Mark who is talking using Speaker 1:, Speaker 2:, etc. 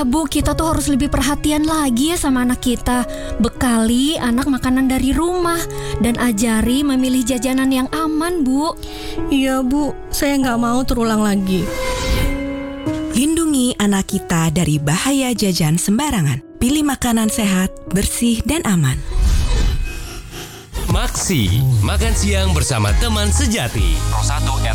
Speaker 1: Bu, kita tuh harus lebih perhatian lagi ya sama anak kita. Bekali anak makanan dari rumah dan ajari memilih jajanan yang aman, Bu.
Speaker 2: Iya Bu, saya nggak mau terulang lagi.
Speaker 3: Lindungi anak kita dari bahaya jajan sembarangan. Pilih makanan sehat, bersih, dan aman.
Speaker 4: Maksi, makan siang bersama teman sejati. Pro 1